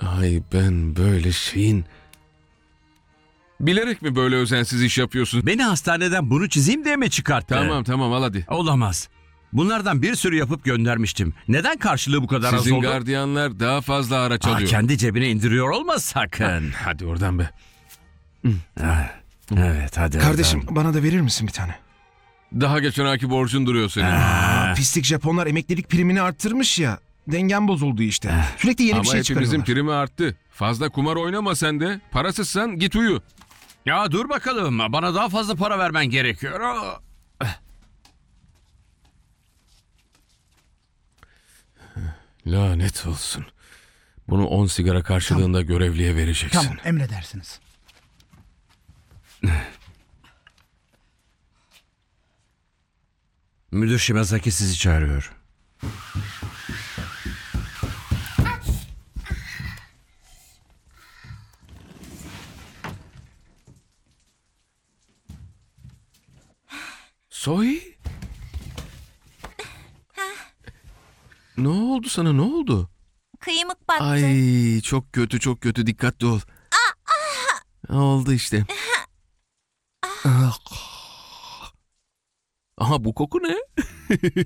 Ay ben böyle şeyin... Bilerek mi böyle özensiz iş yapıyorsun? Beni hastaneden bunu çizeyim diye mi çıkarttı? Tamam al hadi. Olamaz. Bunlardan bir sürü yapıp göndermiştim. Neden karşılığı bu kadar az Sizin oldu? gardiyanlar daha fazla araç alıyor. Kendi cebine indiriyor olma sakın. Hadi oradan be. Evet hadi. Kardeşim oradan. bana da verir misin bir tane? Daha geçen ayki borcun duruyor senin. Pislik Japonlar emeklilik primini arttırmış ya. Dengem bozuldu işte. Sürekli yeni Ama bir şey hepimizin çıkarıyorlar. primi arttı. Fazla kumar oynama sen de. Parasızsan git uyu. Ya dur bakalım. Bana daha fazla para vermen gerekiyor. Lanet olsun. Bunu 10 sigara karşılığında görevliye vereceksin. Tamam, emredersiniz. Müdür Shimazaki sizi çağırıyor. Soy? Ne oldu sana, ne oldu? Kıymık battı. Ay çok kötü, dikkatli ol. Oldu işte. Aha bu koku ne?